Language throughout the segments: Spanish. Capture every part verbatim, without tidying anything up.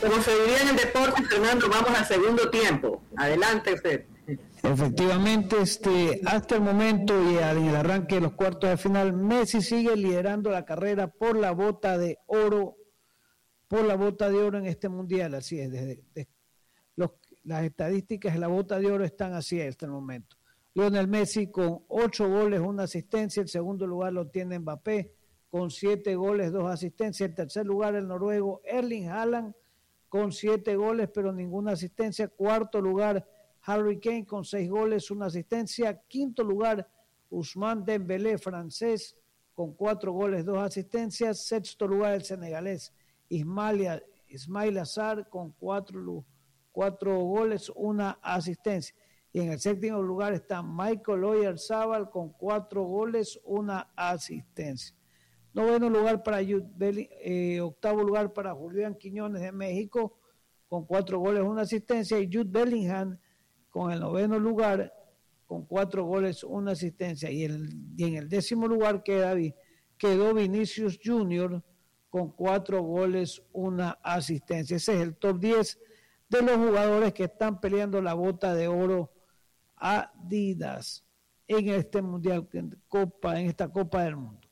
Como se diría en el deporte, Fernando, vamos al segundo tiempo. Adelante usted. Efectivamente, este, hasta el momento y en el arranque de los cuartos de final, Messi sigue liderando la carrera por la bota de oro, por la bota de oro en este mundial. Así es, desde, desde los, las estadísticas de la bota de oro están así hasta el momento. Lionel Messi con ocho goles, una asistencia. El segundo lugar lo tiene Mbappé con siete goles, dos asistencias. El tercer lugar el noruego Erling Haaland con siete goles, pero ninguna asistencia. Cuarto lugar Harry Kane con seis goles, una asistencia. Quinto lugar Ousmane Dembélé, francés, con cuatro goles, dos asistencias. Sexto lugar el senegalés Ismail, Ismail Assar con cuatro, cuatro goles, una asistencia. Y en el séptimo lugar está Michael Oyarzabal con cuatro goles, una asistencia. Noveno lugar para Jude Bellingham, eh, octavo lugar para Julián Quiñones de México con cuatro goles, una asistencia. Y Jude Bellingham con el noveno lugar con cuatro goles, una asistencia. Y, el, y en el décimo lugar queda, quedó Vinicius Junior con cuatro goles, una asistencia. Ese es el top diez de los jugadores que están peleando la bota de oro Adidas en este mundial, en, Copa, en esta Copa del Mundo.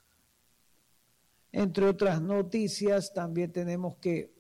Entre otras noticias, también tenemos que,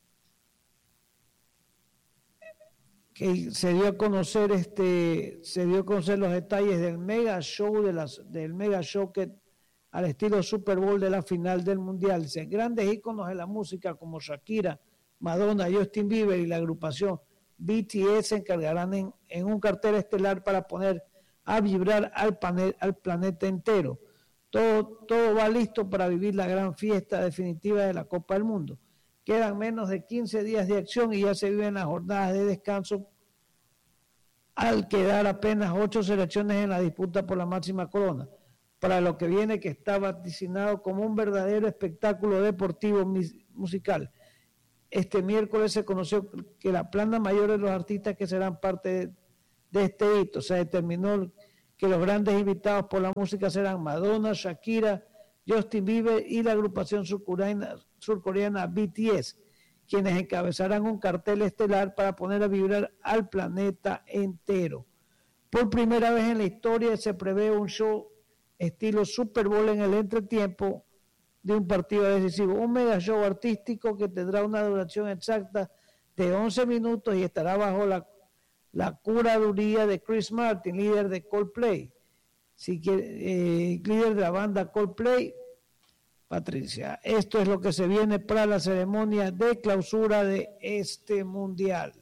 que se dio a conocer este, se dio a conocer los detalles del mega show de las, del mega show que al estilo Super Bowl de la final del mundial. Dice, grandes íconos de la música como Shakira, Madonna, Justin Bieber y la agrupación B T S se encargarán en, en un cartel estelar para poner a vibrar al, panel, al planeta entero. Todo, todo va listo para vivir la gran fiesta definitiva de la Copa del Mundo. Quedan menos de quince días de acción y ya se viven las jornadas de descanso al quedar apenas ocho selecciones en la disputa por la máxima corona. Para lo que viene, que está vaticinado como un verdadero espectáculo deportivo musical. Este miércoles se conoció que la plana mayor de los artistas que serán parte de, de este hito. Se determinó que los grandes invitados por la música serán Madonna, Shakira, Justin Bieber y la agrupación surcoreana, surcoreana B T S, quienes encabezarán un cartel estelar para poner a vibrar al planeta entero. Por primera vez en la historia se prevé un show estilo Super Bowl en el entretiempo de un partido decisivo, un mega show artístico que tendrá una duración exacta de once minutos y estará bajo la, la curaduría de Chris Martin, líder de Coldplay, si quiere, eh, líder de la banda Coldplay. Patricia, esto es lo que se viene para la ceremonia de clausura de este mundial.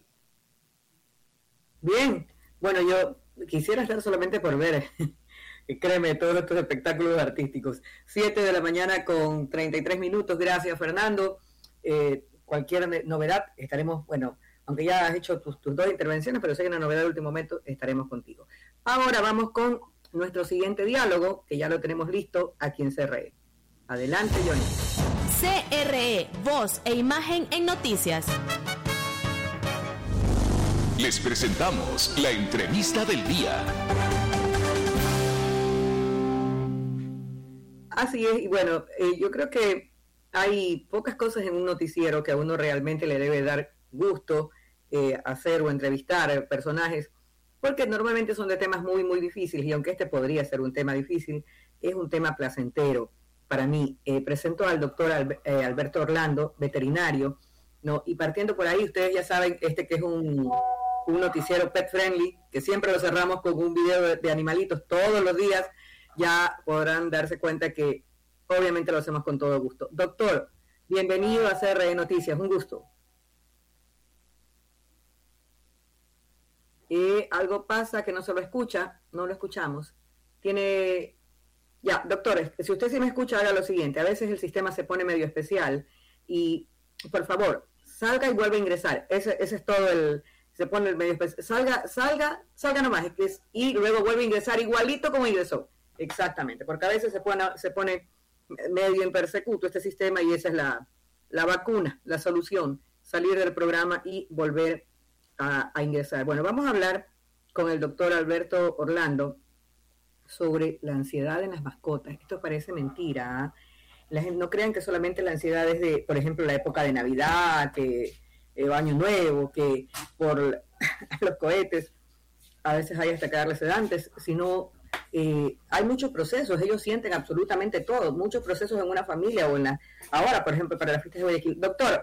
Bien, bueno, yo quisiera estar solamente por ver créeme, todos estos espectáculos artísticos. siete de la mañana con treinta y tres minutos. Gracias, Fernando. Eh, cualquier novedad, estaremos, bueno, aunque ya has hecho tus, tus dos intervenciones, pero si hay una novedad de último momento, estaremos contigo. Ahora vamos con nuestro siguiente diálogo, que ya lo tenemos listo aquí en C R E. Adelante, Johnny. C R E, voz e imagen en noticias. Les presentamos la entrevista del día. Así es, y bueno, eh, yo creo que hay pocas cosas en un noticiero que a uno realmente le debe dar gusto eh, hacer o entrevistar personajes, porque normalmente son de temas muy, muy difíciles, y aunque este podría ser un tema difícil, es un tema placentero para mí. Eh, presento al doctor Al, eh, Alberto Orlando, veterinario, ¿no? Y partiendo por ahí, ustedes ya saben este que es un, un noticiero pet friendly, que siempre lo cerramos con un video de, de animalitos todos los días. Ya podrán darse cuenta que obviamente lo hacemos con todo gusto. Doctor, bienvenido a C R E Noticias, un gusto. Eh, algo pasa que no se lo escucha, no lo escuchamos. Tiene... Ya, doctores, si usted sí me escucha, haga lo siguiente. A veces el sistema se pone medio especial y, por favor, salga y vuelva a ingresar. Ese, ese es todo el... Se pone el medio especial. Salga, salga, salga nomás. Y luego vuelve a ingresar igualito como ingresó. Exactamente, porque a veces se pone, se pone medio en persecuto este sistema y esa es la, la vacuna, la solución, salir del programa y volver a, a ingresar. Bueno, vamos a hablar con el doctor Alberto Orlando sobre la ansiedad en las mascotas. Esto parece mentira, ¿eh? La gente, no crean que solamente la ansiedad es de, por ejemplo, la época de Navidad, que eh, Año Nuevo, que por los cohetes a veces hay hasta que darle sedantes, sino eh, hay muchos procesos, ellos sienten absolutamente todo, muchos procesos en una familia o en la... Ahora, por ejemplo, para las fiestas de Guayaquil. Doctor,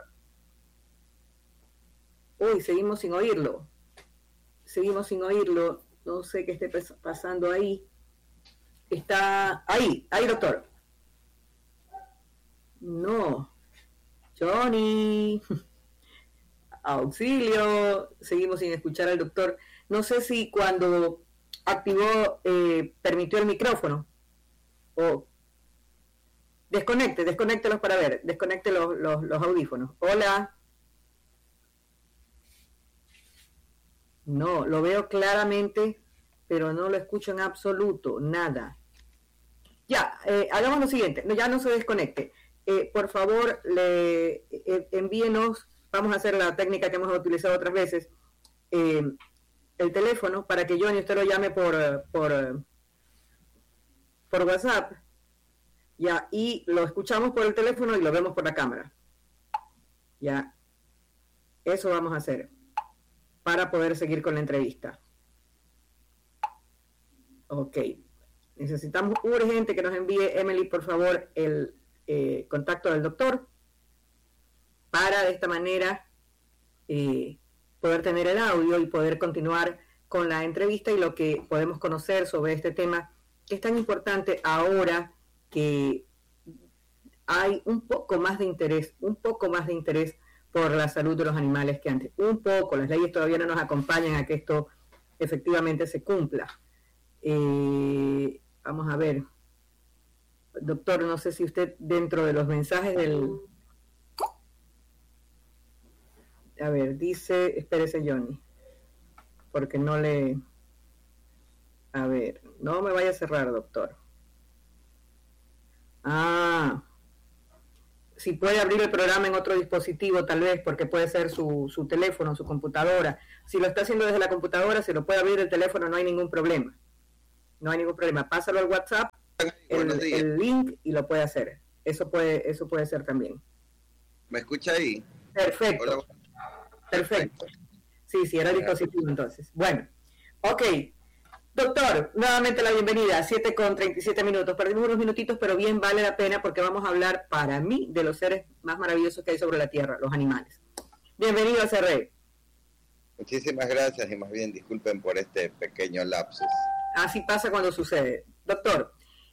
uy, seguimos sin oírlo, seguimos sin oírlo, no sé qué esté pasando ahí. Está ahí, ahí, doctor. No, Johnny, auxilio, seguimos sin escuchar al doctor. No sé si cuando activó, eh, permitió el micrófono. O desconecte, desconéctelos para ver, desconecte los, los, los audífonos. Hola. No, lo veo claramente, pero no lo escucho en absoluto, nada. Ya, eh, hagamos lo siguiente, no, ya no se desconecte. Eh, por favor, le eh, envíenos, vamos a hacer la técnica que hemos utilizado otras veces, eh, el teléfono para que Johnny usted lo llame por, por, por WhatsApp, ya, y lo escuchamos por el teléfono y lo vemos por la cámara. Ya, eso vamos a hacer para poder seguir con la entrevista. Ok, necesitamos urgente que nos envíe Emily, por favor, el eh, contacto del doctor para de esta manera eh, poder tener el audio y poder continuar con la entrevista y lo que podemos conocer sobre este tema que es tan importante ahora que hay un poco más de interés, un poco más de interés por la salud de los animales que antes. Un poco, las leyes todavía no nos acompañan a que esto efectivamente se cumpla. Eh, vamos a ver. Doctor, no sé si usted dentro de los mensajes del... A ver, dice, espérese Johnny, porque no le... A ver, no me vaya a cerrar, doctor. Ah, si puede abrir el programa en otro dispositivo, tal vez, porque puede ser su, su teléfono, su computadora. Si lo está haciendo desde la computadora, se lo puede abrir el teléfono, no hay ningún problema. No hay ningún problema. Pásalo al WhatsApp, el, el link, y lo puede hacer. Eso puede, eso puede ser también. ¿Me escucha ahí? Perfecto. Hola. Perfecto. Sí, sí, era el dispositivo entonces. Bueno, ok. Doctor, nuevamente la bienvenida, siete con treinta y siete minutos. Perdimos unos minutitos, pero bien vale la pena porque vamos a hablar, para mí, de los seres más maravillosos que hay sobre la Tierra, los animales. Bienvenido a C R E. Muchísimas gracias y más bien disculpen por este pequeño lapsus. Así pasa cuando sucede. Doctor,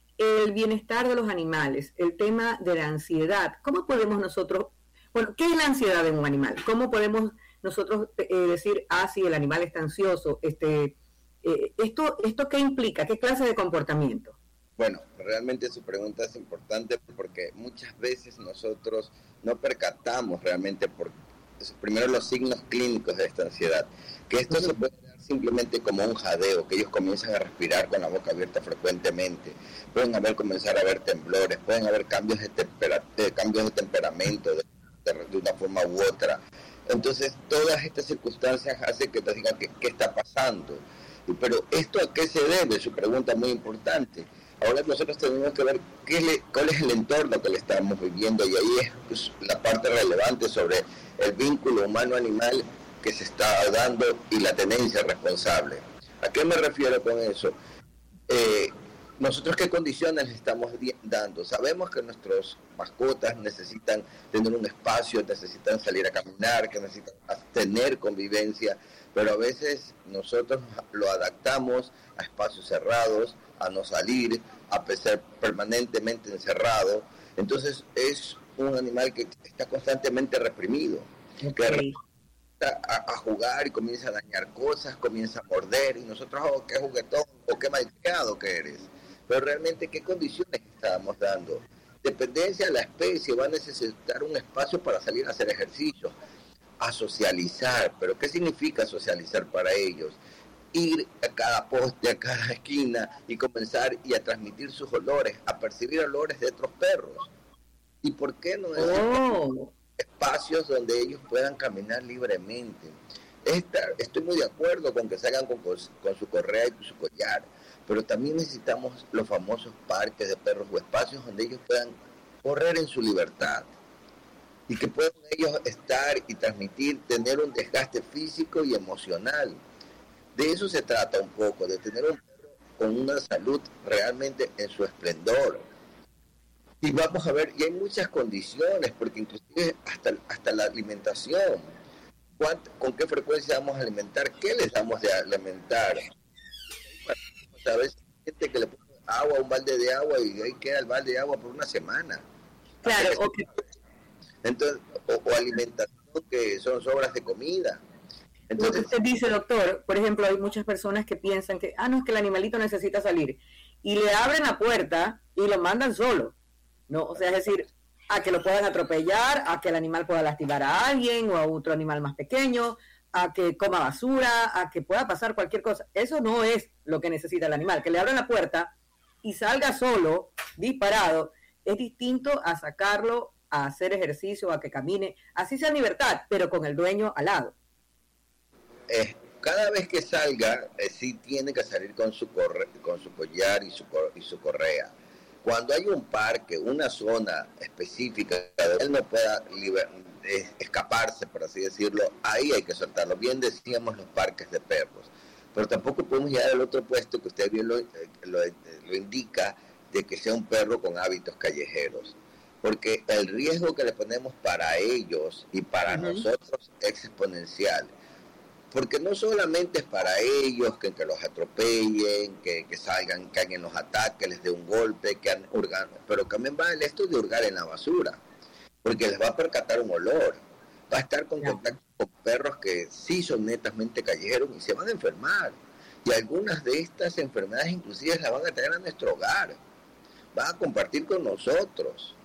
el bienestar de los animales, el tema de la ansiedad, ¿cómo podemos nosotros, bueno, qué es la ansiedad de un animal? ¿Cómo podemos nosotros eh, decir, ah, sí, el animal está ansioso, este... Eh, esto, ¿Esto qué implica? ¿Qué clase de comportamiento? Bueno, realmente su pregunta es importante porque muchas veces nosotros no percatamos realmente por primero los signos clínicos de esta ansiedad, que esto uh-huh. se puede dar simplemente como un jadeo, que ellos comienzan a respirar con la boca abierta frecuentemente, pueden haber comenzar a haber temblores, pueden haber cambios de, tempera, de, cambios de temperamento de, de, de una forma u otra. Entonces todas estas circunstancias hacen que te digan qué, qué está pasando. Pero ¿esto a qué se debe? Su pregunta es muy importante. Ahora nosotros tenemos que ver qué le, cuál es el entorno que le estamos viviendo, y ahí es pues, la parte relevante sobre el vínculo humano-animal que se está dando y la tenencia responsable. ¿A qué me refiero con eso? Eh, nosotros qué condiciones le estamos dando. Sabemos que nuestros mascotas necesitan tener un espacio, necesitan salir a caminar, que necesitan tener convivencia, pero a veces nosotros lo adaptamos a espacios cerrados, a no salir, a ser permanentemente encerrado. Entonces es un animal que está constantemente reprimido, okay. que comienza a, a jugar y comienza a dañar cosas, comienza a morder, y nosotros, oh, qué juguetón, o qué malcriado que eres. Pero realmente, ¿qué condiciones estamos dando? Dependencia de la especie, va a necesitar un espacio para salir a hacer ejercicio, a socializar. ¿Pero qué significa socializar para ellos? Ir a cada poste, a cada esquina y comenzar y a transmitir sus olores, a percibir olores de otros perros. ¿Y por qué no oh. espacios donde ellos puedan caminar libremente? Esta, estoy muy de acuerdo con que salgan con, con su correa y su collar, pero también necesitamos los famosos parques de perros o espacios donde ellos puedan correr en su libertad y que puedan ellos estar y transmitir, tener un desgaste físico y emocional. De eso se trata un poco, de tener un perro con una salud realmente en su esplendor. Y vamos a ver, y hay muchas condiciones, porque inclusive hasta, hasta la alimentación, ¿cuánto, con qué frecuencia vamos a alimentar? ¿Qué les damos de alimentar? A veces hay gente que le pone agua, un balde de agua, y ahí queda el balde de agua por una semana. Claro, okay. Entonces, o, o alimentación que son sobras de comida. Entonces, lo que usted dice, doctor, por ejemplo, hay muchas personas que piensan que, ah, no, es que el animalito necesita salir, y le abren la puerta y lo mandan solo, ¿no? O sea, es decir, a que lo puedan atropellar, a que el animal pueda lastimar a alguien o a otro animal más pequeño, a que coma basura, a que pueda pasar cualquier cosa. Eso no es lo que necesita el animal. Que le abran la puerta y salga solo, disparado, es distinto a sacarlo a hacer ejercicio, a que camine, así sea en libertad, pero con el dueño al lado. Eh, cada vez que salga, eh, sí tiene que salir con su corre con su collar y su, y su correa. Cuando hay un parque, una zona específica, donde él no pueda liber eh, escaparse, por así decirlo, ahí hay que soltarlo. Bien decíamos los parques de perros, pero tampoco podemos llegar al otro puesto que usted bien lo, eh, lo, eh, lo indica, de que sea un perro con hábitos callejeros. Porque el riesgo que le ponemos para ellos y para uh-huh. nosotros es exponencial. Porque no solamente es para ellos que, que los atropellen, que, que salgan, que alguien los ataque, les dé un golpe, que han hurgado, pero también va el esto de hurgar en la basura, porque les va a percatar un olor, va a estar con contacto con perros que sí son netamente callejeros y se van a enfermar. Y algunas de estas enfermedades inclusive las van a traer a nuestro hogar, van a compartir con nosotros.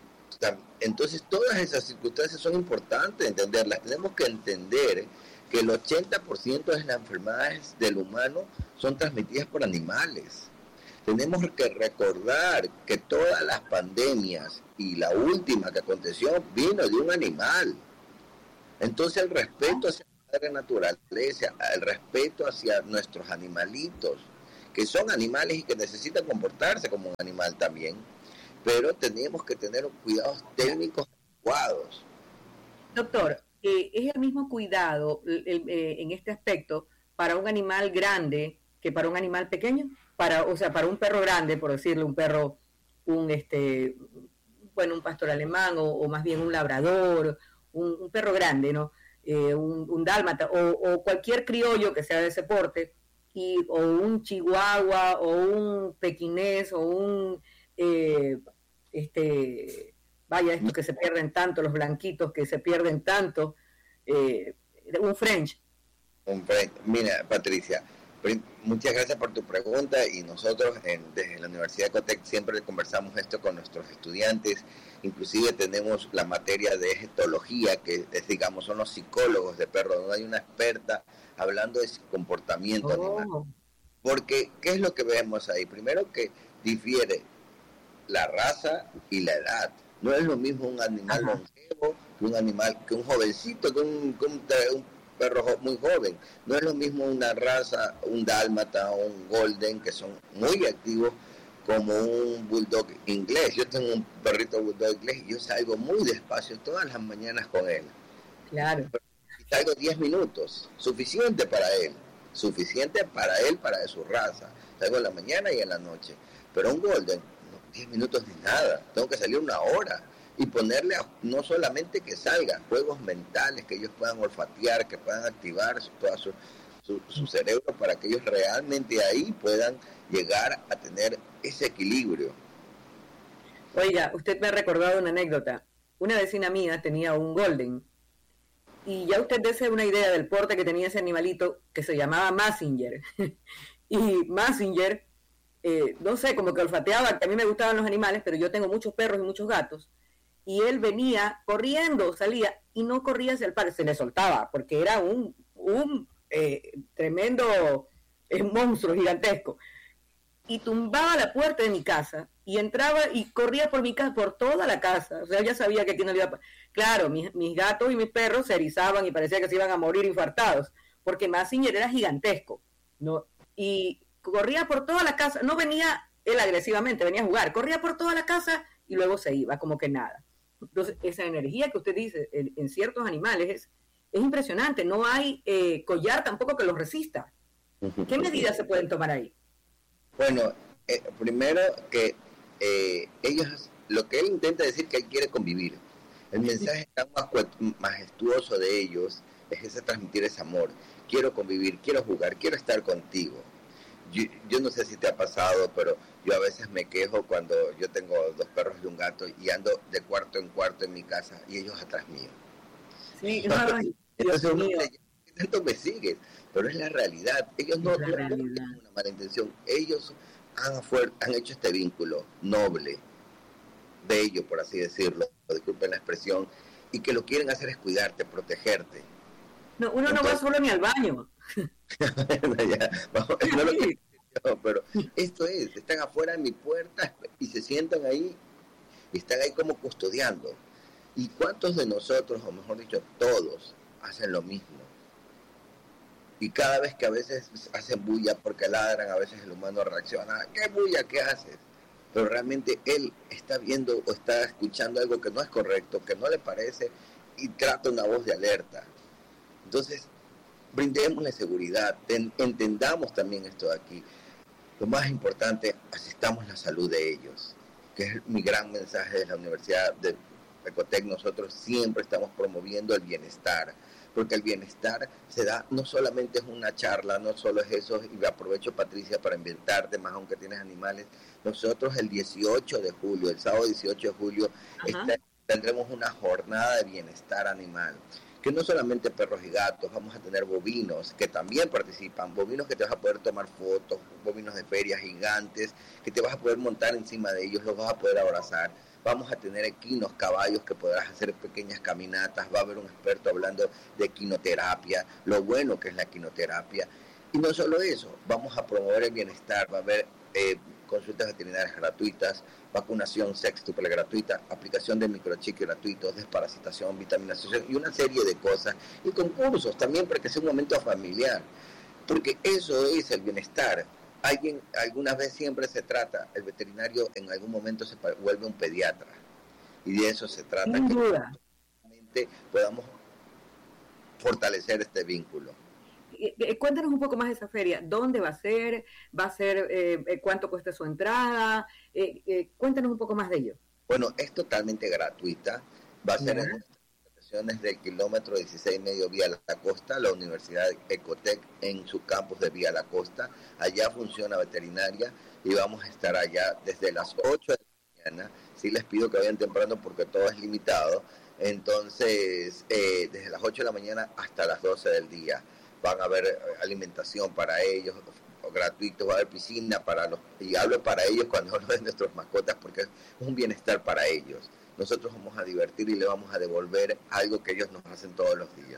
Entonces todas esas circunstancias son importantes entenderlas. Tenemos que entender que el ochenta por ciento de las enfermedades del humano son transmitidas por animales. Tenemos que recordar que todas las pandemias y la última que aconteció vino de un animal. Entonces el respeto hacia la madre naturaleza, el respeto hacia nuestros animalitos, que son animales y que necesitan comportarse como un animal también, pero tenemos que tener cuidados técnicos adecuados. Doctor, eh, ¿es el mismo cuidado el, el, eh, en este aspecto para un animal grande que para un animal pequeño? Para, o sea, para un perro grande, por decirle, un perro, un este, bueno, un pastor alemán o, o más bien un labrador, un, un perro grande, ¿no? Eh, un, un dálmata o, o cualquier criollo que sea de ese porte, y, o un chihuahua o un pequinés o un eh, este vaya, estos que se pierden tanto, los blanquitos que se pierden tanto, eh, un French. Un French. Mira, Patricia, muchas gracias por tu pregunta, y nosotros en, desde la Universidad de Cotec siempre conversamos esto con nuestros estudiantes. Inclusive tenemos la materia de etología, que es, digamos, son los psicólogos de perros, donde hay una experta hablando de comportamiento oh. animal. Porque, ¿qué es lo que vemos ahí? Primero, que difiere la raza y la edad. No es lo mismo un animal Ajá. longevo que un animal, que un jovencito, que un, que un, un perro muy joven. No es lo mismo una raza, un dálmata o un golden, que son muy activos, como un bulldog inglés. Yo tengo un perrito bulldog inglés y yo salgo muy despacio todas las mañanas con él. Claro. Y salgo diez minutos, suficiente para él, suficiente para él, para de su raza. Salgo en la mañana y en la noche. Pero un golden, diez minutos ni nada, tengo que salir una hora y ponerle a, no solamente que salga, juegos mentales, que ellos puedan olfatear, que puedan activar todo su, su, su cerebro para que ellos realmente ahí puedan llegar a tener ese equilibrio. Oiga, usted me ha recordado una anécdota. Una vecina mía tenía un golden y ya usted dése una idea del porte que tenía ese animalito, que se llamaba Mazinger. Y Mazinger Eh, no sé, como que olfateaba, que a mí me gustaban los animales, pero yo tengo muchos perros y muchos gatos, y él venía corriendo, salía, y no corría hacia el parque, se le soltaba, porque era un, un eh, tremendo eh, monstruo gigantesco, y tumbaba la puerta de mi casa, y entraba y corría por mi casa, por toda la casa, o sea, ya sabía que aquí no le iba a... Claro, mis, mis gatos y mis perros se erizaban y parecía que se iban a morir infartados, porque Mazinger era gigantesco, ¿no? Y corría por toda la casa, no venía él agresivamente, venía a jugar, corría por toda la casa y luego se iba, como que nada. Entonces, esa energía que usted dice en, en ciertos animales es, es impresionante. No hay eh, collar tampoco que los resista. ¿Qué medidas se pueden tomar ahí? Bueno, eh, primero que eh, ellos, lo que él intenta decir que él quiere convivir. El mensaje tan majestuoso de ellos es ese transmitir ese amor. Quiero convivir, quiero jugar, quiero estar contigo. Yo, yo no sé si te ha pasado, pero yo a veces me quejo cuando yo tengo dos perros y un gato y ando de cuarto en cuarto en mi casa y ellos atrás mío. Sí, ay, Dios Entonces, mío. ¿qué tanto me siguen? Pero es la realidad. Ellos no, no, no tienen una mala intención. Ellos han, afuer, han hecho este vínculo noble, bello, por así decirlo, disculpen la expresión, y que lo quieren hacer es cuidarte, protegerte. No, uno Entonces, no va solo ni al baño. ya, vamos, no lo que, no, pero esto es, están afuera de mi puerta y se sientan ahí, y están ahí como custodiando. ¿Y cuántos de nosotros, o mejor dicho, todos, hacen lo mismo? Y cada vez que a veces hacen bulla porque ladran, a veces el humano reacciona, ¿qué bulla? ¿Qué haces? Pero realmente él está viendo o está escuchando algo que no es correcto, que no le parece, y trata una voz de alerta. Entonces, brindémosle seguridad, ten, entendamos también esto de aquí. Lo más importante, asistamos la salud de ellos, que es mi gran mensaje de la Universidad de Ecotec. Nosotros siempre estamos promoviendo el bienestar, porque el bienestar se da, no solamente es una charla, no solo es eso, y aprovecho, Patricia, para inventarte más, aunque tienes animales. Nosotros el dieciocho de julio, el sábado dieciocho de julio, está, tendremos una jornada de bienestar animal, que no solamente perros y gatos, vamos a tener bovinos que también participan, bovinos que te vas a poder tomar fotos, bovinos de ferias gigantes, que te vas a poder montar encima de ellos, los vas a poder abrazar. Vamos a tener equinos, caballos que podrás hacer pequeñas caminatas, va a haber un experto hablando de equinoterapia, lo bueno que es la equinoterapia. Y no solo eso, vamos a promover el bienestar, va a haber eh, consultas veterinarias gratuitas, vacunación sextuple gratuita, aplicación de microchip gratuitos, desparasitación, vitaminación y una serie de cosas. Y concursos también para que sea un momento familiar, porque eso es el bienestar. Alguien, alguna vez siempre se trata, el veterinario en algún momento se vuelve un pediatra, y de eso se trata, Sin que duda. podamos fortalecer este vínculo. Cuéntanos un poco más de esa feria. ¿Dónde va a ser? ¿Va a ser eh, cuánto cuesta su entrada? Eh, eh, cuéntanos un poco más de ello. Bueno, es totalmente gratuita. Va a ser ¿Ya? en las instalaciones del kilómetro dieciséis y medio Vía La Costa, la Universidad Ecotec en su campus de Vía La Costa. Allá funciona veterinaria y vamos a estar allá desde las ocho de la mañana. Sí les pido que vayan temprano porque todo es limitado. Entonces, eh, desde las ocho de la mañana hasta las doce del día. Van a haber alimentación para ellos, gratuito, va a haber piscina para los, y hablo para ellos cuando hablo de nuestras mascotas porque es un bienestar para ellos. Nosotros vamos a divertir y le vamos a devolver algo que ellos nos hacen todos los días.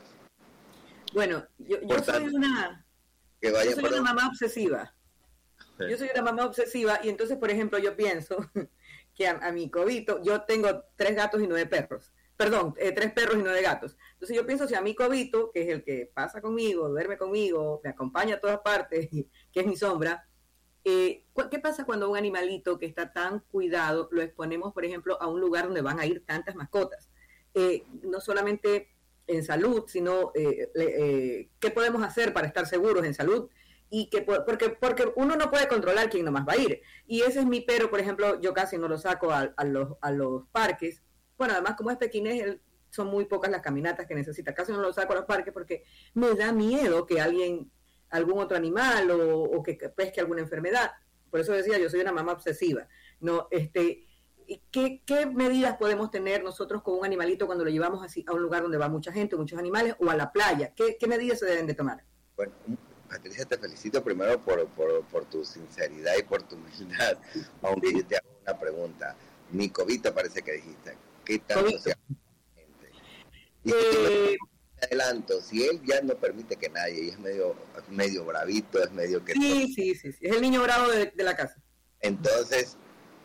Bueno, yo, yo soy una que vaya yo soy una mamá obsesiva. Sí. Yo soy una mamá obsesiva y entonces, por ejemplo, yo pienso que a, a mi cobito, yo tengo tres gatos y nueve perros. Perdón, eh, tres perros y nueve gatos. Entonces yo pienso si a mi cobito, que es el que pasa conmigo, duerme conmigo, me acompaña a todas partes, que es mi sombra, eh, ¿qué pasa cuando un animalito que está tan cuidado lo exponemos, por ejemplo, a un lugar donde van a ir tantas mascotas? Eh, no solamente en salud, sino eh, eh, ¿qué podemos hacer para estar seguros en salud? Y que porque porque uno no puede controlar quién nomás va a ir. Y ese es mi pero, por ejemplo, yo casi no lo saco a, a, los, a los parques. Bueno, además, como es pequinés, son muy pocas las caminatas que necesita. Casi no lo saco a los parques porque me da miedo que alguien, algún otro animal o, o que pesque alguna enfermedad. Por eso decía, yo soy una mamá obsesiva. No, este, ¿qué, qué medidas podemos tener nosotros con un animalito cuando lo llevamos así a un lugar donde va mucha gente, muchos animales, o a la playa? ¿Qué, qué medidas se deben de tomar? Bueno, Patricia, te felicito primero por, por, por tu sinceridad y por tu humildad. Aunque yo te hago una pregunta. Mi cobito parece que dijiste. ¿Qué tanto sea gente? Y eh, me adelanto, si él ya no permite que nadie, y es medio, medio bravito, es medio que... Sí, sí, sí, sí, es el niño bravo de, de la casa. Entonces,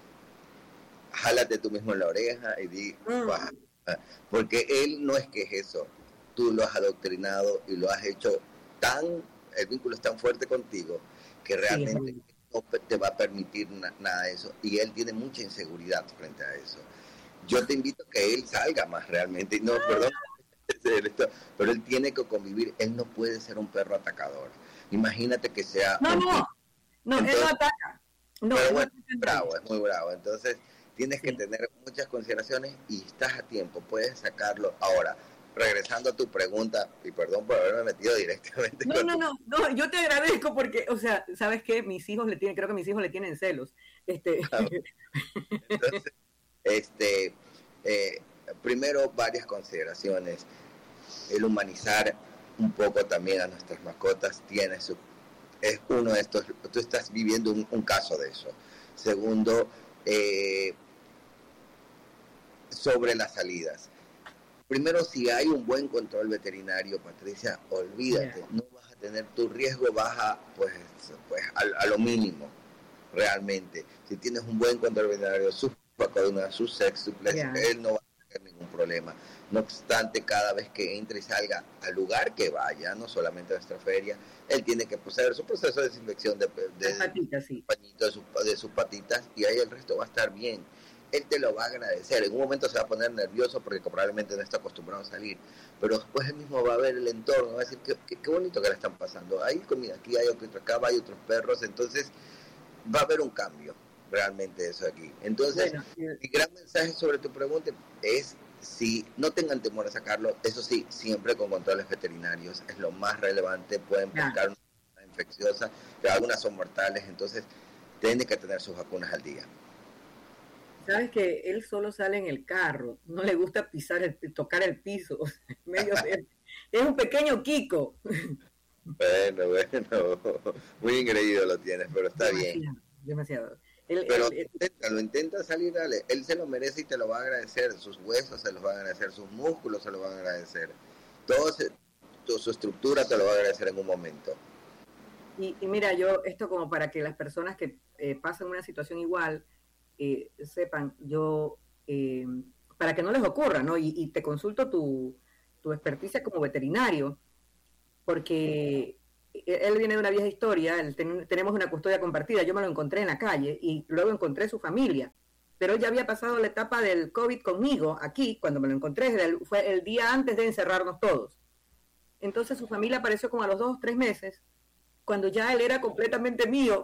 jálate tú mismo en la oreja y di, mm. porque él no es que es eso, tú lo has adoctrinado y lo has hecho tan, el vínculo es tan fuerte contigo, que realmente sí, no te va a permitir na- nada de eso, y él tiene mucha inseguridad frente a eso. Yo te invito a que él salga más realmente, no, perdón, pero él tiene que convivir, él no puede ser un perro atacador. Imagínate que sea... No, un no, no, Entonces, él no ataca. No, pero él no bueno, ataca. es bravo, es muy bravo, entonces tienes que Sí. tener muchas consideraciones y estás a tiempo, puedes sacarlo. Ahora, regresando a tu pregunta, y perdón por haberme metido directamente No, con no, tu- no, no, yo te agradezco porque, o sea, ¿sabes qué? Mis hijos le tienen, creo que mis hijos le tienen celos. Este, Entonces, este, eh, primero varias consideraciones. El humanizar un poco también a nuestras mascotas tiene su, es uno de estos, tú estás viviendo un, un caso de eso. Segundo, eh, sobre las salidas. Primero, si hay un buen control veterinario, Patricia, olvídate, Yeah. no vas a tener, tu riesgo baja pues, pues a, a lo mínimo, realmente. Si tienes un buen control veterinario, sus vacunas, sus sextuples, Yeah. él no va a tener ningún problema. No obstante, cada vez que entre y salga al lugar que vaya, no solamente a nuestra feria, él tiene que hacer su proceso de desinfección de, de, las patitas, sí. pañito de, su, de sus patitas, y ahí el resto va a estar bien. Él te lo va a agradecer. En un momento se va a poner nervioso porque probablemente no está acostumbrado a salir, pero después él mismo va a ver el entorno, va a decir, qué, qué, qué bonito que le están pasando. Hay comida aquí, hay otro acá, hay otros perros, entonces va a haber un cambio realmente eso aquí. Entonces, Bueno, eh, mi gran mensaje sobre tu pregunta es, si no tengan temor a sacarlo, eso sí, siempre con controles veterinarios, es lo más relevante. Pueden Ya. pescar una enfermedad infecciosa, que algunas son mortales, entonces tienen que tener sus vacunas al día. sabes que él solo sale en el carro, no le gusta pisar, el, tocar el piso, medio, es un pequeño Kiko. Bueno, bueno, muy engreído lo tienes, pero está bien. Demasiado, demasiado. Él, Pero él- él- inténtalo, intenta salir, dale. Él se lo merece y te lo va a agradecer. Sus huesos se los van a agradecer, sus músculos se los van a agradecer. Todo se- tu- su estructura te lo va a agradecer en un momento. y, y mira, yo, esto como para que las personas que eh, pasan una situación igual eh, sepan, yo, eh, para que no les ocurra, ¿no? Y, y te consulto tu, tu experticia como veterinario, porque él viene de una vieja historia, él ten, tenemos una custodia compartida, yo me lo encontré en la calle y luego encontré su familia, pero él ya había pasado la etapa del COVID conmigo aquí, cuando me lo encontré, fue el día antes de encerrarnos todos. Entonces su familia apareció como a los dos, tres meses, cuando ya él era completamente mío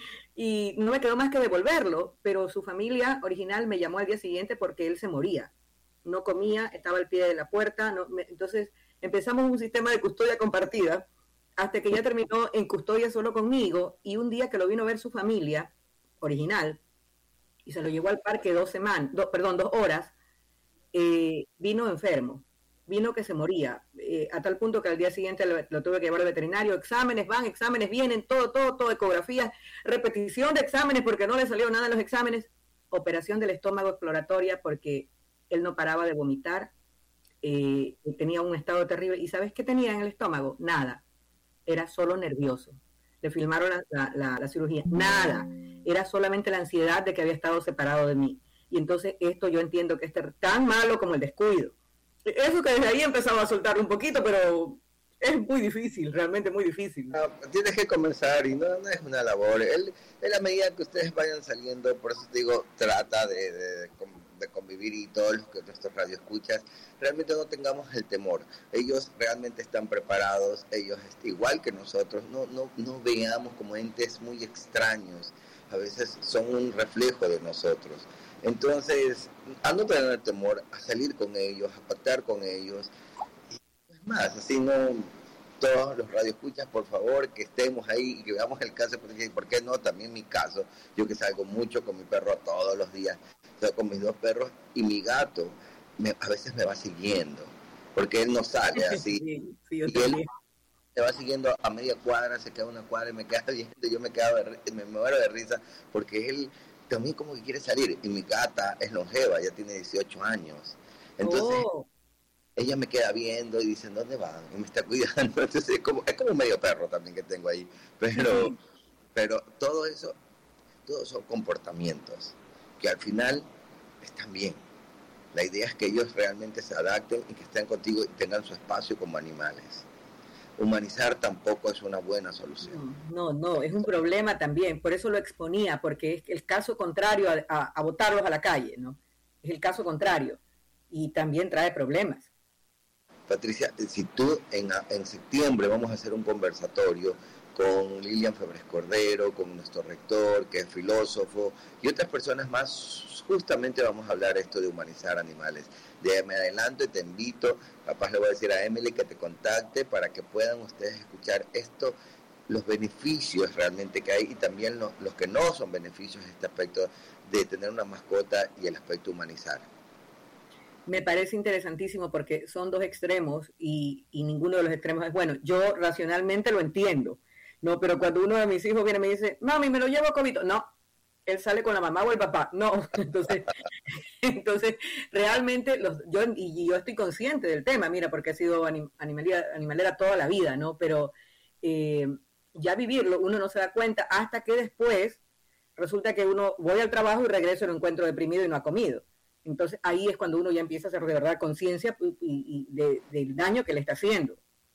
y no me quedó más que devolverlo, pero su familia original me llamó al día siguiente porque él se moría, no comía, estaba al pie de la puerta, no, me, entonces empezamos un sistema de custodia compartida hasta que ya terminó en custodia solo conmigo, y un día que lo vino a ver su familia original y se lo llevó al parque dos semanas, do, perdón, dos horas, eh, vino enfermo, vino que se moría, eh, a tal punto que al día siguiente lo, lo tuve que llevar al veterinario, exámenes van, exámenes vienen, todo, todo, todo, ecografías, repetición de exámenes porque no le salió nada en los exámenes, operación del estómago exploratoria porque él no paraba de vomitar, eh, tenía un estado terrible. ¿Y sabes qué tenía en el estómago? Nada, era solo nervioso. Le filmaron la, la, la, la cirugía, nada, era solamente la ansiedad de que había estado separado de mí. Y entonces esto yo entiendo que es tan malo como el descuido. Eso que desde ahí empezaba a soltar un poquito, pero es muy difícil, realmente muy difícil. No, tienes que comenzar y no, no es una labor. Él, en la medida que ustedes vayan saliendo, por eso te digo, trata de, de, de convivir, y todos los que nuestros radioescuchas, realmente no tengamos el temor. Ellos realmente están preparados, ellos igual que nosotros, no, no, no veamos como entes muy extraños, a veces son un reflejo de nosotros. Entonces, a no tener temor, a salir con ellos, a pactar con ellos. Y es más, así no, todos los radioescuchas, por favor, que estemos ahí y que veamos el caso, porque ¿por qué no? También mi caso, yo que salgo mucho con mi perro todos los días, o sea, con mis dos perros, y mi gato me, a veces me va siguiendo, porque él no sale así. Sí, sí, yo y también. él me va siguiendo a media cuadra, se queda una cuadra y me queda viendo, yo me quedo de, me, me muero de risa, porque él también como que quiere salir, y mi gata es longeva, ya tiene dieciocho años, entonces Oh, ella me queda viendo y dice, ¿dónde van? Y me está cuidando, entonces es como, es como medio perro también que tengo ahí, pero, sí. pero todo eso, todos son comportamientos que al final están bien. La idea es que ellos realmente se adapten y que estén contigo y tengan su espacio como animales. humanizar tampoco es una buena solución. No, no, es un problema también, por eso lo exponía, porque es el caso contrario a, a, a botarlos a la calle, ¿no? Es el caso contrario, y también trae problemas. Patricia, si tú en, en septiembre vamos a hacer un conversatorio con Lilian Febres Cordero, con nuestro rector, que es filósofo, y otras personas más, justamente vamos a hablar esto de humanizar animales. De me adelanto y te invito, capaz le voy a decir a Emily que te contacte para que puedan ustedes escuchar esto, los beneficios realmente que hay y también los, los que no son beneficios de este aspecto de tener una mascota y el aspecto humanizar. Me parece interesantísimo porque son dos extremos y, y ninguno de los extremos es bueno. Yo racionalmente lo entiendo, no, pero cuando uno de mis hijos viene y me dice, mami, me lo llevo a Cobito, no, él sale con la mamá o el papá, no, entonces, entonces realmente los, yo y yo estoy consciente del tema, mira, porque he sido anim, animalera, animalera toda la vida, ¿no? Pero eh, ya vivirlo, uno no se da cuenta hasta que después resulta que uno voy al trabajo y regreso y lo encuentro deprimido y no ha comido. Entonces ahí es cuando uno ya empieza a hacer de verdad conciencia y, y de, del daño que le está haciendo.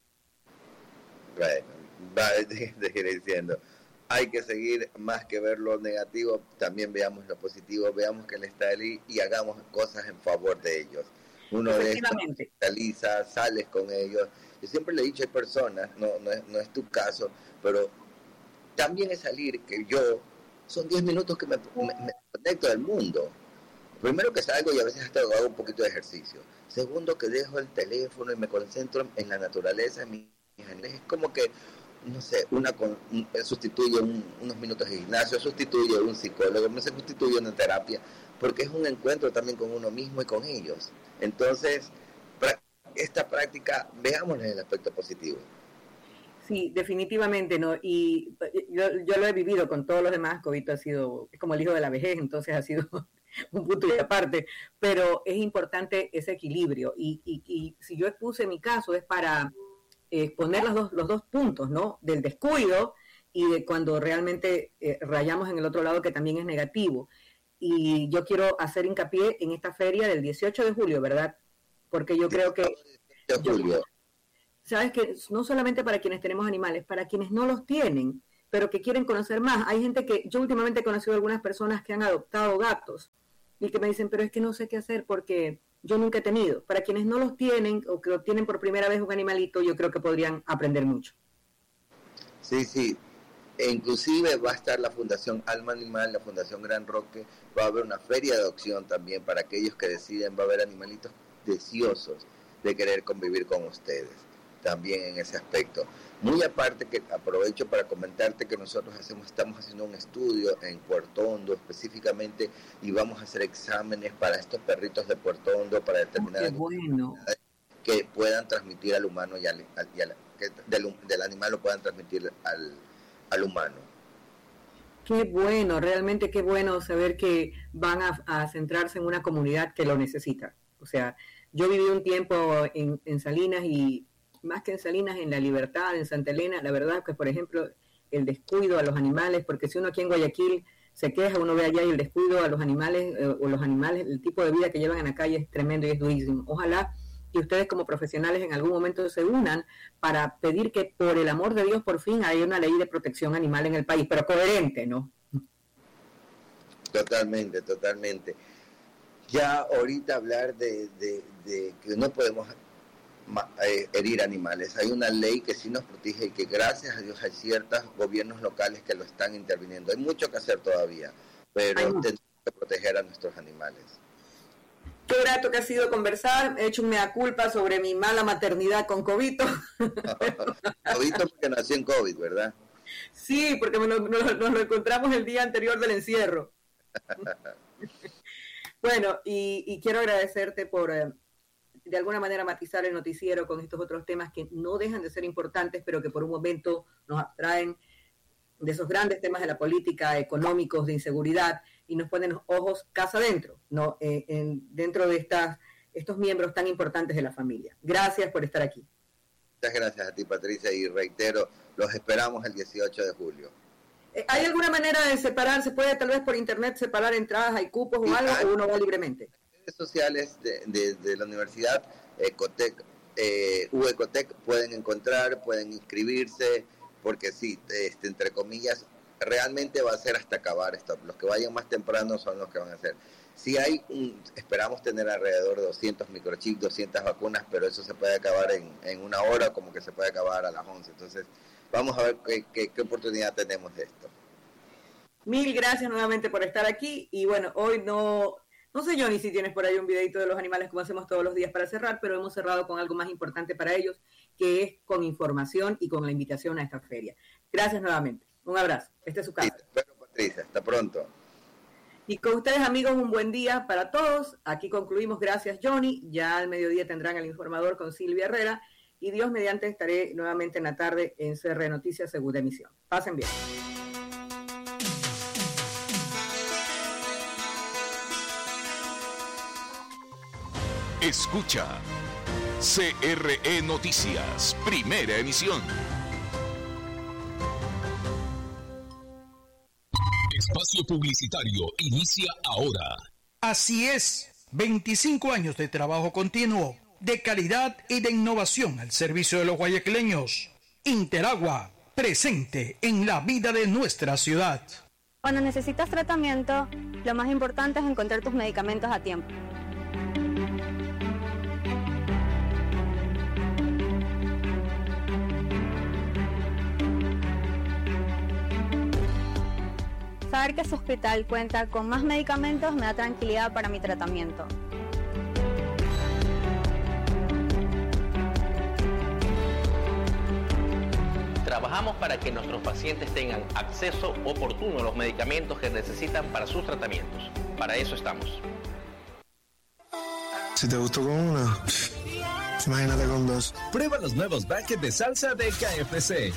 Bueno, va a seguir diciendo, hay que seguir más que ver lo negativo, también veamos lo positivo, veamos que él está ahí y hagamos cosas en favor de ellos. Uno de estos realiza, sales con ellos. Yo siempre le he dicho, hay personas, no, no, es, no es tu caso, pero también es salir, que yo, son diez minutos que me, me, me conecto del mundo. Primero que salgo y a veces hasta hago un poquito de ejercicio. Segundo que dejo el teléfono y me concentro en la naturaleza, en mis animales. Es como que, no sé, una con, un, sustituye un, unos minutos de gimnasio, sustituye un psicólogo, me sustituye una terapia, porque es un encuentro también con uno mismo y con ellos. Entonces, esta práctica, veámosle el aspecto positivo. Sí, definitivamente, ¿no? Y yo, yo lo he vivido con todos los demás. Cobito ha sido, es como el hijo de la vejez, entonces ha sido un punto y aparte, pero es importante ese equilibrio. Y, y, y si yo expuse mi caso es para exponer los dos, los dos puntos, ¿no? Del descuido y de cuando realmente eh, rayamos en el otro lado, que también es negativo. Y yo quiero hacer hincapié en esta feria del dieciocho de julio, ¿verdad? Porque yo creo que... De julio. Sabes que no solamente para quienes tenemos animales, para quienes no los tienen, pero que quieren conocer más. Hay gente que, yo últimamente he conocido a algunas personas que han adoptado gatos y que me dicen, pero es que no sé qué hacer porque yo nunca he tenido. Para quienes no los tienen o que obtienen por primera vez un animalito, yo creo que podrían aprender mucho. Sí, sí. E inclusive va a estar la Fundación Alma Animal, la Fundación Gran Roque, va a haber una feria de adopción también para aquellos que deciden, va a haber animalitos deseosos de querer convivir con ustedes. También en ese aspecto. Muy aparte, que aprovecho para comentarte que nosotros hacemos, estamos haciendo un estudio en Puerto Hondo específicamente y vamos a hacer exámenes para estos perritos de Puerto Hondo para determinar oh, bueno. que puedan transmitir al humano y al, al, y al que del, del animal lo puedan transmitir al, al humano. Qué bueno, realmente qué bueno saber que van a, a centrarse en una comunidad que lo necesita. O sea, yo viví un tiempo en, en Salinas y más que en Salinas, en La Libertad, en Santa Elena, la verdad que, por ejemplo, el descuido a los animales, porque si uno aquí en Guayaquil se queja, uno ve allá y el descuido a los animales, eh, o los animales, el tipo de vida que llevan en la calle es tremendo y es durísimo. Ojalá que ustedes como profesionales en algún momento se unan para pedir que, por el amor de Dios, por fin haya una ley de protección animal en el país, pero coherente, ¿no? Totalmente, totalmente. Ya ahorita hablar de, de, de que no podemos herir animales. Hay una ley que sí nos protege y que gracias a Dios hay ciertos gobiernos locales que lo están interviniendo. Hay mucho que hacer todavía, pero tenemos que proteger a nuestros animales. Qué grato que ha sido conversar. He hecho un mea culpa sobre mi mala maternidad con Cobito. Cobito porque nació en COVID, ¿verdad? Sí, porque nos, nos, nos lo encontramos el día anterior del encierro. Bueno, y, y quiero agradecerte por... Eh, de alguna manera matizar el noticiero con estos otros temas que no dejan de ser importantes, pero que por un momento nos abstraen de esos grandes temas de la política, económicos, de inseguridad, y nos ponen los ojos casa adentro, ¿no? Eh, en, dentro de estas, estos miembros tan importantes de la familia. Gracias por estar aquí. Muchas gracias a ti, Patricia, y reitero, los esperamos el dieciocho de julio. Eh, ¿Hay alguna manera de separar? ¿Se puede tal vez por internet separar entradas? ¿Hay cupos o algo? ¿O uno va libremente? Redes sociales de, de, de la Universidad Ecotec, eh, U Ecotec, pueden pueden encontrar, pueden inscribirse, porque sí, este, entre comillas, realmente va a ser hasta acabar esto. Los que vayan más temprano son los que van a hacer. Sí hay, un, esperamos tener alrededor de doscientos microchips, doscientas vacunas, pero eso se puede acabar en, en una hora, como que se puede acabar a las once. Entonces, vamos a ver qué, qué, qué oportunidad tenemos de esto. Mil gracias nuevamente por estar aquí. Y bueno, hoy no, no sé, Johnny, si tienes por ahí un videito de los animales como hacemos todos los días para cerrar, pero hemos cerrado con algo más importante para ellos, que es con información y con la invitación a esta feria. Gracias nuevamente. Un abrazo. Esta es su casa. Sí, bueno, Patricia, hasta pronto. Y con ustedes, amigos, un buen día para todos. Aquí concluimos. Gracias, Johnny. Ya al mediodía tendrán el informador con Silvia Herrera. Y Dios mediante estaré nuevamente en la tarde en C R Noticias, segunda emisión. Pasen bien. Escucha C R E Noticias, primera emisión. Espacio publicitario inicia ahora. Así es, veinticinco años de trabajo continuo, de calidad y de innovación al servicio de los guayaquileños. Interagua, presente en la vida de nuestra ciudad. Cuando necesitas tratamiento, lo más importante es encontrar tus medicamentos a tiempo. Saber que su hospital cuenta con más medicamentos me da tranquilidad para mi tratamiento. Trabajamos para que nuestros pacientes tengan acceso oportuno a los medicamentos que necesitan para sus tratamientos. Para eso estamos. Si te gustó con una, imagínate con dos. Prueba los nuevos buckets de salsa de K F C.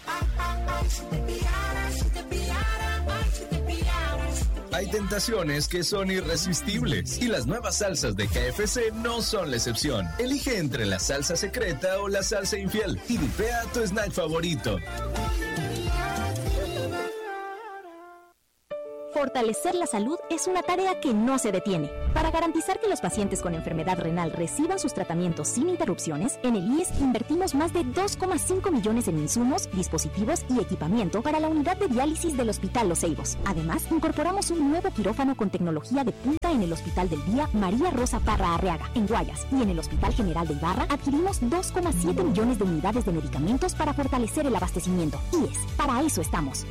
Hay tentaciones que son irresistibles y las nuevas salsas de K F C no son la excepción. Elige entre la salsa secreta o la salsa infiel y dipea tu snack favorito. Fortalecer la salud es una tarea que no se detiene. Para garantizar que los pacientes con enfermedad renal reciban sus tratamientos sin interrupciones, en el I E S invertimos más de dos coma cinco millones en insumos, dispositivos y equipamiento para la unidad de diálisis del Hospital Los Ceibos. Además, incorporamos un nuevo quirófano con tecnología de punta en el Hospital del Día María Rosa Parra Arriaga, en Guayas, y en el Hospital General de Ibarra adquirimos dos coma siete millones de unidades de medicamentos para fortalecer el abastecimiento. I E S, para eso estamos.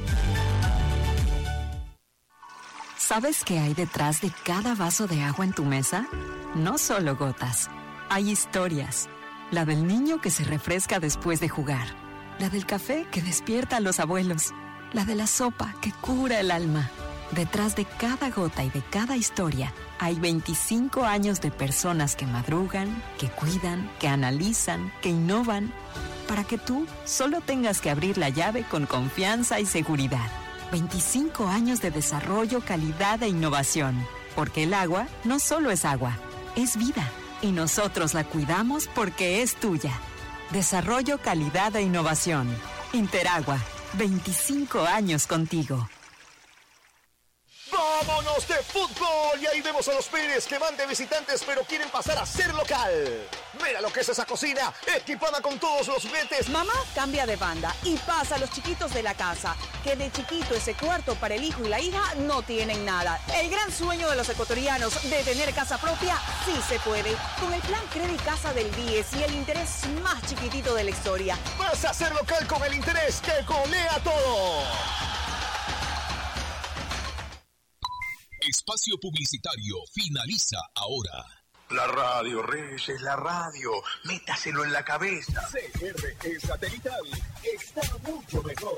¿Sabes qué hay detrás de cada vaso de agua en tu mesa? No solo gotas. Hay historias. La del niño que se refresca después de jugar. La del café que despierta a los abuelos. La de la sopa que cura el alma. Detrás de cada gota y de cada historia hay veinticinco años de personas que madrugan, que cuidan, que analizan, que innovan, para que tú solo tengas que abrir la llave con confianza y seguridad. veinticinco años de desarrollo, calidad e innovación. Porque el agua no solo es agua, es vida. Y nosotros la cuidamos porque es tuya. Desarrollo, calidad e innovación. Interagua, veinticinco años contigo. ¡Vámonos de fútbol! Y ahí vemos a los Pérez que van de visitantes pero quieren pasar a ser local. Mira lo que es esa cocina, equipada con todos los juguetes. Mamá cambia de banda y pasa a los chiquitos de la casa, que de chiquito ese cuarto para el hijo y la hija no tienen nada. El gran sueño de los ecuatorianos de tener casa propia sí se puede. Con el plan Credit Casa del diez y el interés más chiquitito de la historia. Vas a ser local con el interés que colea todo. Espacio publicitario finaliza ahora. La radio, Reyes, la radio. Métaselo en la cabeza. C R E Satelital está mucho mejor.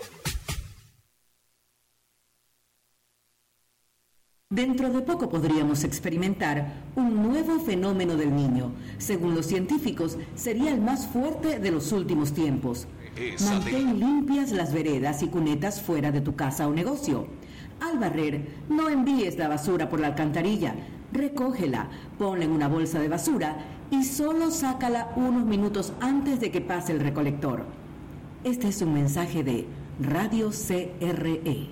Dentro de poco podríamos experimentar un nuevo fenómeno del niño. Según los científicos, sería el más fuerte de los últimos tiempos. Mantén limpias las veredas y cunetas fuera de tu casa o negocio. Al barrer, no envíes la basura por la alcantarilla. Recógela, ponla en una bolsa de basura y solo sácala unos minutos antes de que pase el recolector. Este es un mensaje de Radio C R E.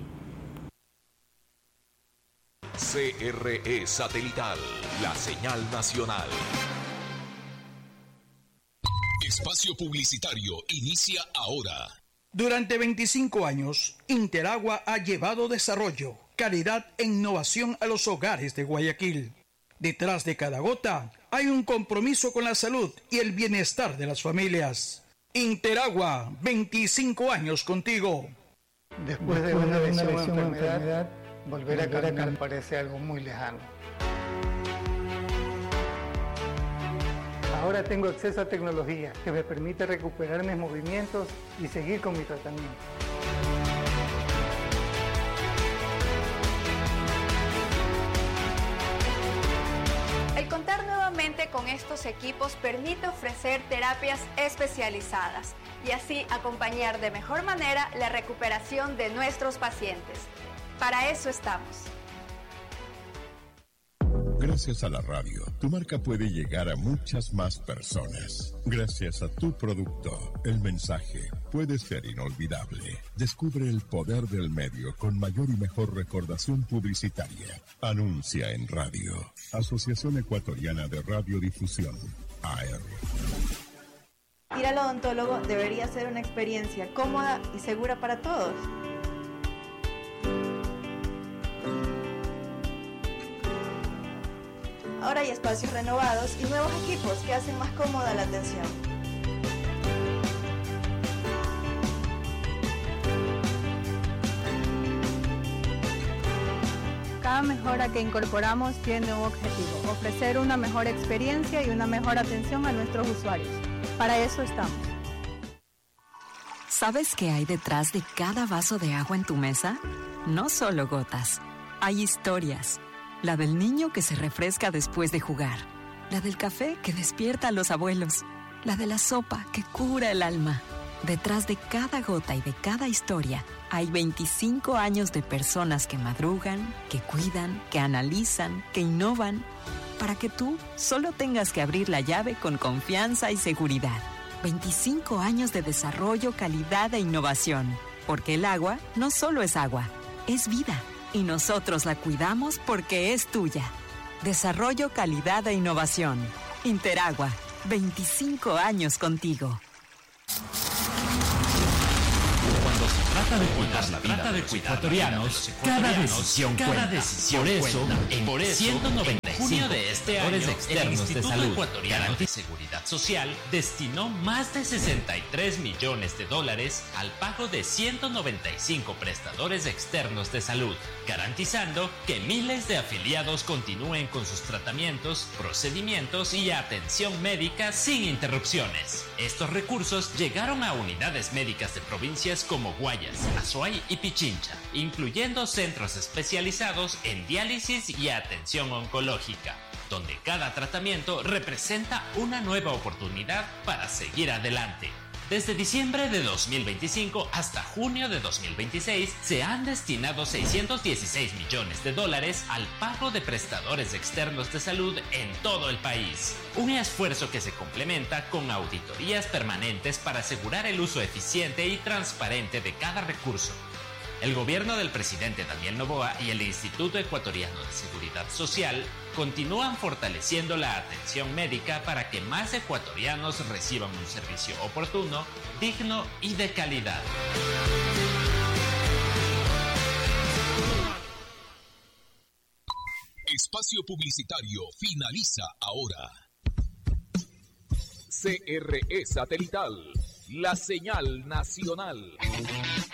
C R E Satelital, la señal nacional. Espacio publicitario inicia ahora. Durante veinticinco años, Interagua ha llevado desarrollo, calidad e innovación a los hogares de Guayaquil. Detrás de cada gota hay un compromiso con la salud y el bienestar de las familias. Interagua, veinticinco años contigo. Después de una lesión o enfermedad, volver a caminar parece algo muy lejano. Ahora tengo acceso a tecnología que me permite recuperar mis movimientos y seguir con mi tratamiento. El contar nuevamente con estos equipos permite ofrecer terapias especializadas y así acompañar de mejor manera la recuperación de nuestros pacientes. Para eso estamos. Gracias a la radio, tu marca puede llegar a muchas más personas. Gracias a tu producto, el mensaje puede ser inolvidable. Descubre el poder del medio con mayor y mejor recordación publicitaria. Anuncia en radio. Asociación Ecuatoriana de Radiodifusión, A R. Ir al odontólogo debería ser una experiencia cómoda y segura para todos. Ahora hay espacios renovados y nuevos equipos que hacen más cómoda la atención. Cada mejora que incorporamos tiene un objetivo: ofrecer una mejor experiencia y una mejor atención a nuestros usuarios. Para eso estamos. ¿Sabes qué hay detrás de cada vaso de agua en tu mesa? No solo gotas, hay historias. La del niño que se refresca después de jugar. La del café que despierta a los abuelos. La de la sopa que cura el alma. Detrás de cada gota y de cada historia hay veinticinco años de personas que madrugan, que cuidan, que analizan, que innovan, para que tú solo tengas que abrir la llave con confianza y seguridad. veinticinco años de desarrollo, calidad e innovación. Porque el agua no solo es agua, es vida. Y nosotros la cuidamos porque es tuya. Desarrollo, calidad e innovación. Interagua, veinticinco años contigo. Cuando se trata de cuidar la vida de los ecuatorianos, cada decisión cuenta. Por eso, en ciento noventa y cinco de este año, el Instituto Ecuatoriano de Seguridad Social destinó más de sesenta y tres millones de dólares al pago de ciento noventa y cinco prestadores externos de salud, garantizando que miles de afiliados continúen con sus tratamientos, procedimientos y atención médica sin interrupciones. Estos recursos llegaron a unidades médicas de provincias como Guayas, Azuay y Pichincha, incluyendo centros especializados en diálisis y atención oncológica, donde cada tratamiento representa una nueva oportunidad para seguir adelante. Desde diciembre de dos mil veinticinco hasta junio de dos mil veintiséis se han destinado seiscientos dieciséis millones de dólares al pago de prestadores externos de salud en todo el país. Un esfuerzo que se complementa con auditorías permanentes para asegurar el uso eficiente y transparente de cada recurso. El gobierno del presidente Daniel Noboa y el Instituto Ecuatoriano de Seguridad Social continúan fortaleciendo la atención médica para que más ecuatorianos reciban un servicio oportuno, digno y de calidad. Espacio publicitario finaliza ahora. C R E Satelital, la señal nacional.